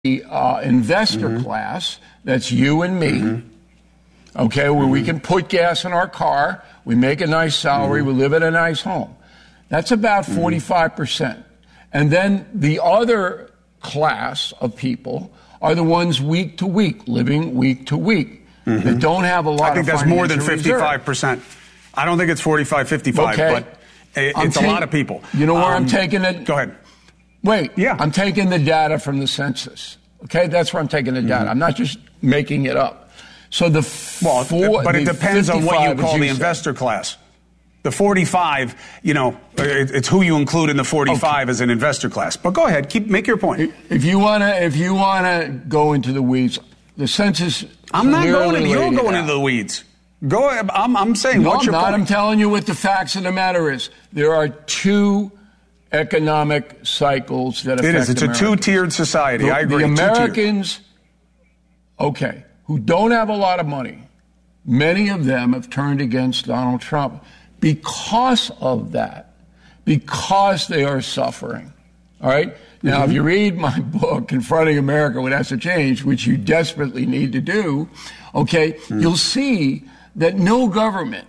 investor class, that's you and me, okay, where we can put gas in our car, we make a nice salary, we live in a nice home. That's about 45%. And then the other class of people are the ones week to week, living week to week, that don't have a lot of I think that's more than 55%. I don't think it's 45, 55, but it's a lot of people. You know where I'm taking it? Go ahead. Wait, I'm taking the data from the census. Okay, that's where I'm taking the data. I'm not just making it up. So but it depends on what you call the investor class. The 45, it's who you include in the 45 as an investor class. But go ahead, make your point. If you wanna go into the weeds, the census. I'm not going. You're going into the weeds. Go ahead. I'm saying. No, what's your I'm not. point? I'm telling you what the facts of the matter is. There are two economic cycles that affect It's Americans. A two-tiered society. I agree. The Americans, who don't have a lot of money, many of them have turned against Donald Trump because of that, because they are suffering. All right? Now, if you read my book, Confronting America, What Has to Change, which you desperately need to do, you'll see that no government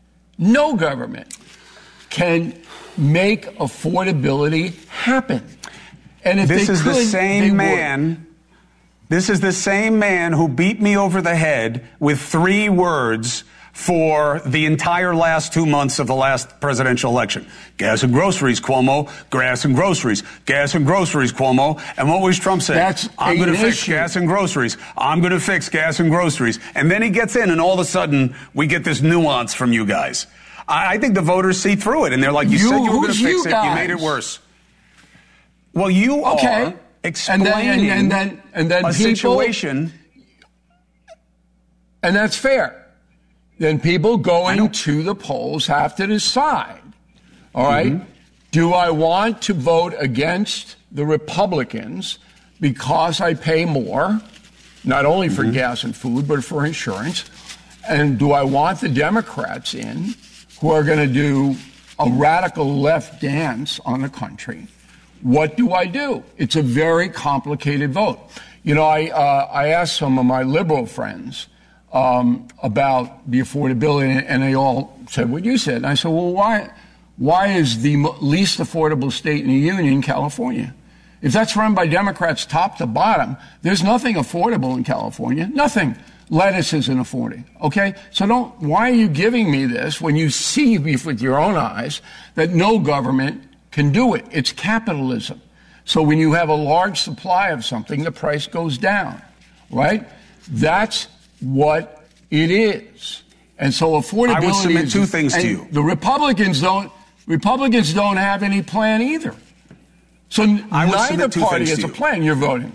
can make affordability happen. And if This is the same man who beat me over the head with 3 words for the entire last 2 months of the last presidential election. Gas and groceries, Cuomo. Gas and groceries. Gas and groceries, Cuomo. And what was Trump saying? I'm going to fix gas and groceries. I'm going to fix gas and groceries. And then he gets in, and all of a sudden, we get this nuance from you guys. I think the voters see through it, and they're like, you said you were going to fix it. You made it worse. Well, you are explaining and then a situation. And that's fair. Then people going to the polls have to decide, all right, do I want to vote against the Republicans because I pay more, not only for gas and food, but for insurance? And do I want the Democrats in who are going to do a radical left dance on the country? What do I do? It's a very complicated vote. I asked some of my liberal friends about the affordability, and they all said what you said. And I said, well, why is the least affordable state in the union California? If that's run by Democrats top to bottom, there's nothing affordable in California. Nothing. Lettuce isn't affording. Okay? So why are you giving me this when you see with your own eyes that no government can do it? It's capitalism. So when you have a large supply of something, the price goes down, right? That's what it is. And so affordability. I would submit 2 things to you. The Republicans don't have any plan either. So neither party has a plan. You're voting.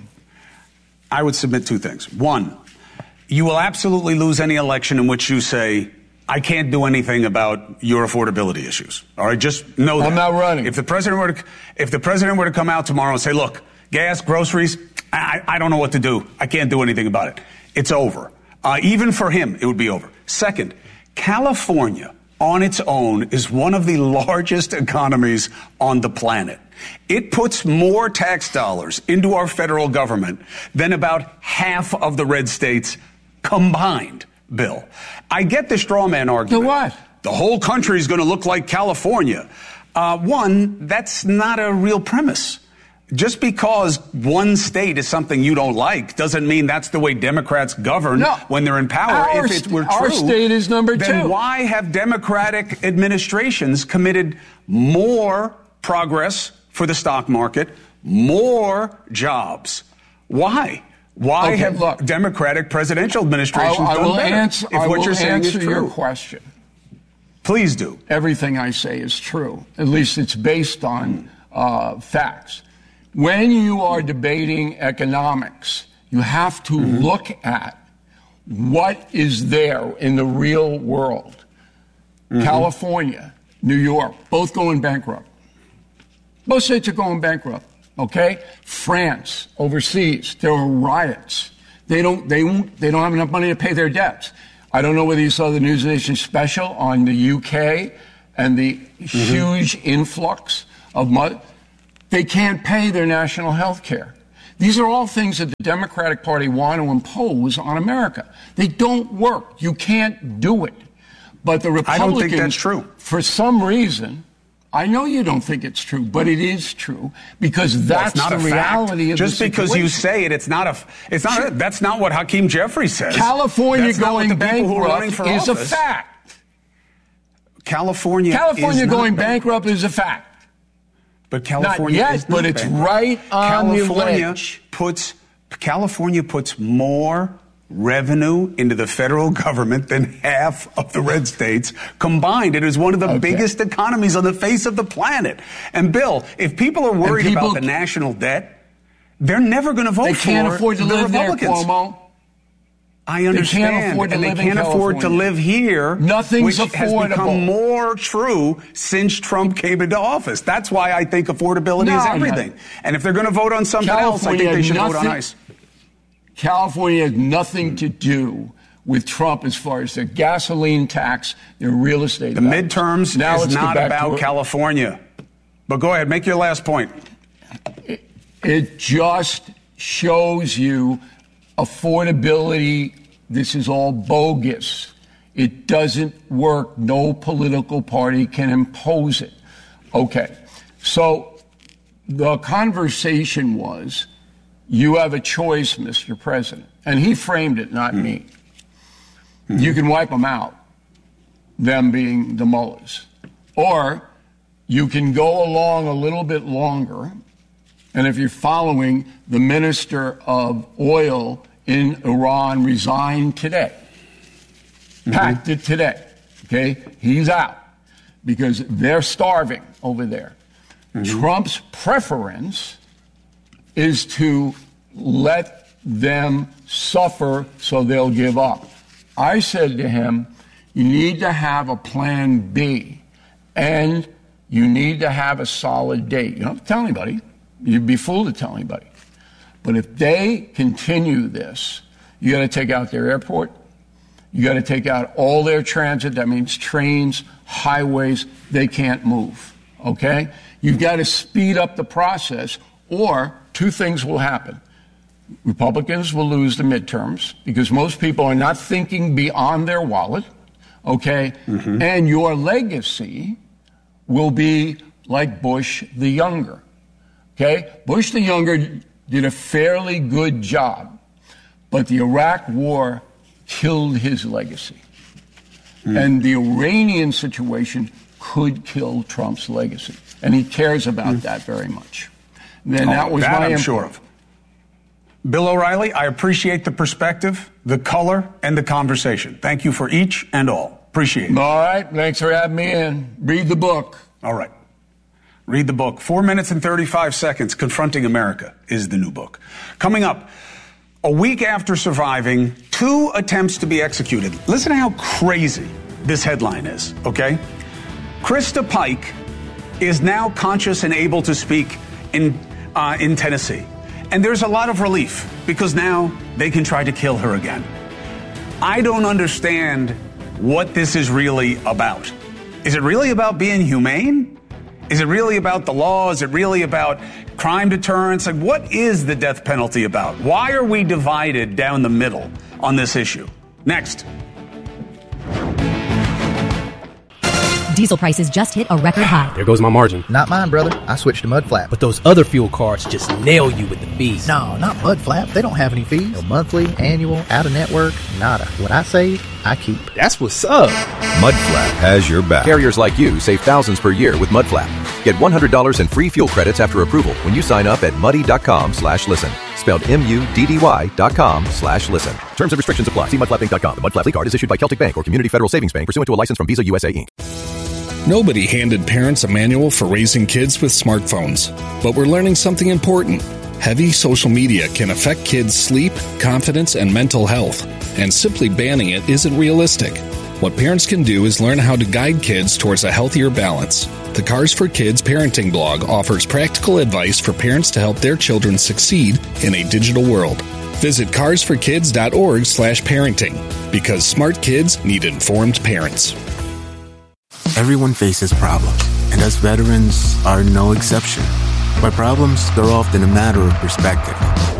I would submit 2 things. 1, you will absolutely lose any election in which you say, I can't do anything about your affordability issues. All right, just know that. I'm not running. If the president were to come out tomorrow and say, look, gas, groceries, I don't know what to do. I can't do anything about it. It's over. Even for him, it would be over. Second, California on its own is one of the largest economies on the planet. It puts more tax dollars into our federal government than about half of the red states combined, Bill. I get the straw man argument. The what? The whole country is going to look like California. One, that's not a real premise. Just because one state is something you don't like doesn't mean that's the way Democrats govern when they're in power. If it were true, our state is number 2. Then why have Democratic administrations committed more progress for the stock market, more jobs? Why? Why have Democratic presidential administrations done better? I will answer your question. Please do. Everything I say is true. At least it's based on facts. When you are debating economics, you have to look at what is there in the real world. California, New York, both going bankrupt. Both states are going bankrupt. Okay? France, overseas, there are riots. They don't have enough money to pay their debts. I don't know whether you saw the News Nation special on the UK and the huge influx of money. They can't pay their national health care. These are all things that the Democratic Party want to impose on America. They don't work. You can't do it. But the Republicans, I don't think that's true. For some reason, I know you don't think it's true, but it is true because that's the reality of the situation. Just because you say it, that's not what Hakeem Jeffries says. California going bankrupt is a fact. California going bankrupt is a fact. But California not yet, but it's right on the ledge. California puts more revenue into the federal government than half of the red states combined. It is one of the biggest economies on the face of the planet. And Bill, if people are worried about the national debt, they're never going to vote for the Republicans. They can't afford to live there, Cuomo. I understand, they can't afford to live here, Nothing's which has become more true since Trump came into office. That's why I think affordability is everything. And if they're going to vote on something else, I think they should vote on ICE. California has nothing to do with Trump as far as their gasoline tax, their real estate. The midterms is not about California. But go ahead, make your last point. It just shows you affordability. This is all bogus. It doesn't work. No political party can impose it. Okay. So the conversation was, you have a choice, Mr. President. And he framed it, not me. Mm-hmm. You can wipe them out, them being the mullahs. Or you can go along a little bit longer. And if you're following, the minister of oil in Iran resigned today. Packed it today. Okay? He's out because they're starving over there. Mm-hmm. Trump's preference is to let them suffer so they'll give up. I said to him, you need to have a plan B, and you need to have a solid date. You don't have to tell anybody. You'd be fooled to tell anybody. But if they continue this, you got to take out their airport. You got to take out all their transit. That means trains, highways. They can't move. Okay? You've got to speed up the process, or two things will happen. Republicans will lose the midterms because most people are not thinking beyond their wallet, okay? Mm-hmm. And your legacy will be like Bush the Younger, okay? Bush the Younger did a fairly good job, but the Iraq War killed his legacy. Mm. And the Iranian situation could kill Trump's legacy. And he cares about that very much. Then that was my I'm sure of. Bill O'Reilly, I appreciate the perspective, the color, and the conversation. Thank you for each and all. Appreciate it. All right. Thanks for having me in. Read the book. All right. Read the book. 4 minutes and 35 seconds. Confronting America is the new book. Coming up, a week after surviving 2 attempts to be executed. Listen to how crazy this headline is, okay? Krista Pike is now conscious and able to speak in Tennessee. And there's a lot of relief because now they can try to kill her again. I don't understand what this is really about. Is it really about being humane? Is it really about the law? Is it really about crime deterrence? Like, what is the death penalty about? Why are we divided down the middle on this issue? Next. Diesel prices just hit a record high. There goes my margin. Not mine, brother. I switched to Mudflap. But those other fuel cards just nail you with the fees. No, not Mudflap. They don't have any fees. No monthly, annual, out-of-network, nada. What I save, I keep. That's what's up. Mudflap has your back. Carriers like you save thousands per year with Mudflap. Get $100 in free fuel credits after approval when you sign up at muddy.com/listen. Spelled MUDDY.com/listen. Terms and restrictions apply. See mudflapinc.com. The Mudflap card is issued by Celtic Bank or Community Federal Savings Bank pursuant to a license from Visa USA Inc. Nobody handed parents a manual for raising kids with smartphones. But we're learning something important. Heavy social media can affect kids' sleep, confidence, and mental health. And simply banning it isn't realistic. What parents can do is learn how to guide kids towards a healthier balance. The Cars for Kids parenting blog offers practical advice for parents to help their children succeed in a digital world. Visit carsforkids.org/parenting because smart kids need informed parents. Everyone faces problems, and us veterans are no exception. But problems are often a matter of perspective.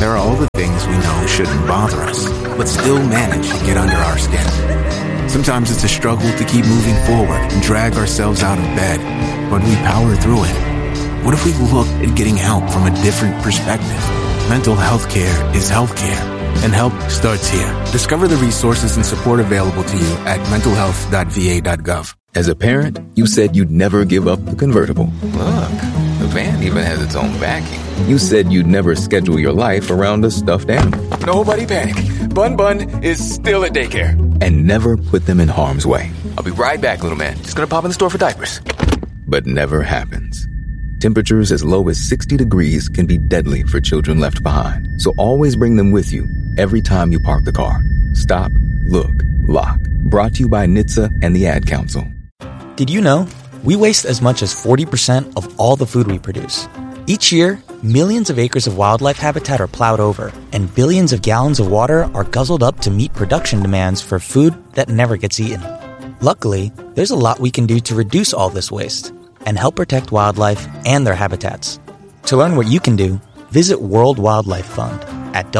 There are all the things we know shouldn't bother us, but still manage to get under our skin. Sometimes it's a struggle to keep moving forward and drag ourselves out of bed, but we power through it. What if we looked at getting help from a different perspective? Mental health care is healthcare, and help starts here. Discover the resources and support available to you at mentalhealth.va.gov. As a parent, you said you'd never give up the convertible. Look, the van even has its own backing. You said you'd never schedule your life around a stuffed animal. Nobody panic. Bun Bun is still at daycare. And never put them in harm's way. I'll be right back, little man. Just gonna pop in the store for diapers. But never happens. Temperatures as low as 60 degrees can be deadly for children left behind. So always bring them with you every time you park the car. Stop, look, lock. Brought to you by NHTSA and the Ad Council. Did you know we waste as much as 40% of all the food we produce? Each year, millions of acres of wildlife habitat are plowed over, and billions of gallons of water are guzzled up to meet production demands for food that never gets eaten. Luckily, there's a lot we can do to reduce all this waste and help protect wildlife and their habitats. To learn what you can do, visit World Wildlife Fund at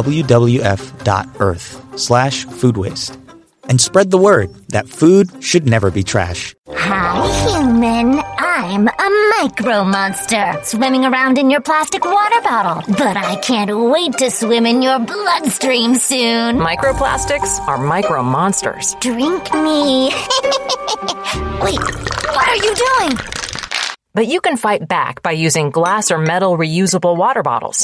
wwf.earth/food waste. And spread the word that food should never be trash. Hi, human. I'm a micro monster swimming around in your plastic water bottle. But I can't wait to swim in your bloodstream soon. Microplastics are micro monsters. Drink me. Wait, what are you doing? But you can fight back by using glass or metal reusable water bottles.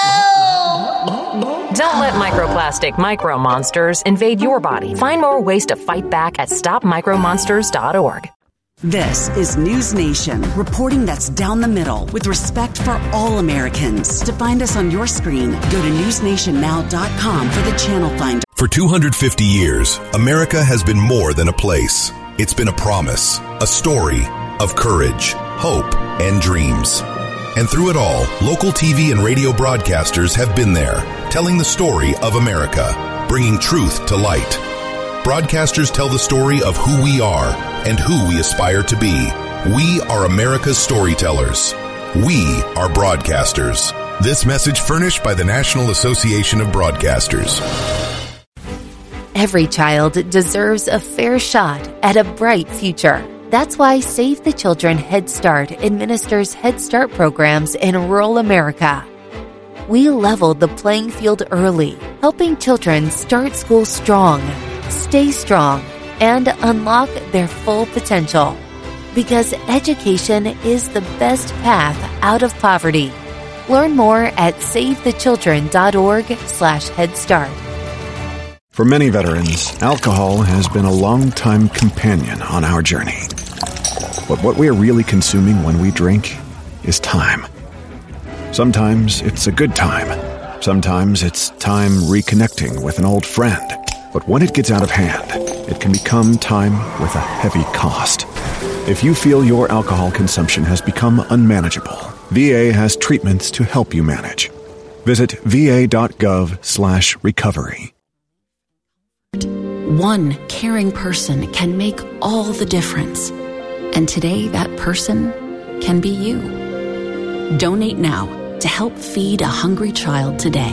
No! Don't let microplastic micro monsters invade your body. Find more ways to fight back at stopmicromonsters.org. This is News Nation, reporting that's down the middle with respect for all Americans. To find us on your screen, go to newsnationnow.com for the channel finder. For 250 years, America has been more than a place. It's been a promise, a story of courage, hope, and dreams. And through it all, local TV and radio broadcasters have been there, telling the story of America, bringing truth to light. Broadcasters tell the story of who we are and who we aspire to be. We are America's storytellers. We are broadcasters. This message furnished by the National Association of Broadcasters. Every child deserves a fair shot at a bright future. That's why Save the Children Head Start administers Head Start programs in rural America. We leveled the playing field early, helping children start school strong, stay strong, and unlock their full potential. Because education is the best path out of poverty. Learn more at savethechildren.org/Head Start. For many veterans, alcohol has been a long-time companion on our journey. But what we are really consuming when we drink is time. Sometimes it's a good time. Sometimes it's time reconnecting with an old friend. But when it gets out of hand, it can become time with a heavy cost. If you feel your alcohol consumption has become unmanageable, VA has treatments to help you manage. Visit va.gov/recovery. One caring person can make all the difference. And today, that person can be you. Donate now to help feed a hungry child today.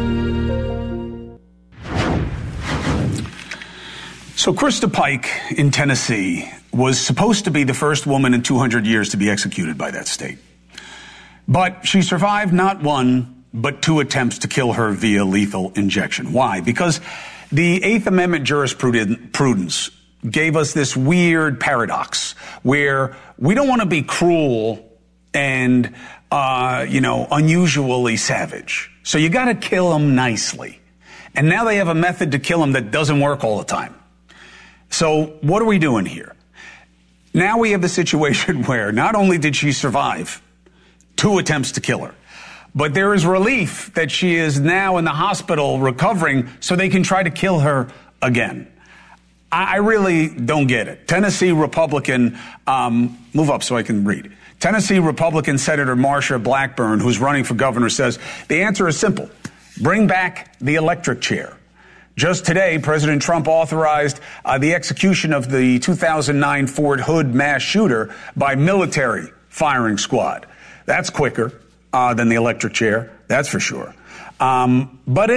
So Krista Pike in Tennessee was supposed to be the first woman in 200 years to be executed by that state. But she survived not one, but two attempts to kill her via lethal injection. Why? Because the Eighth Amendment jurisprudence gave us this weird paradox where we don't want to be cruel and, unusually savage. So you got to kill them nicely. And now they have a method to kill them that doesn't work all the time. So what are we doing here? Now we have the situation where not only did she survive two attempts to kill her, but there is relief that she is now in the hospital recovering so they can try to kill her again. I really don't get it. Tennessee Republican, move up so I can read. Tennessee Republican Senator Marsha Blackburn, who's running for governor, says the answer is simple. Bring back the electric chair. Just today, President Trump authorized the execution of the 2009 Fort Hood mass shooter by military firing squad. That's quicker than the electric chair, that's for sure. But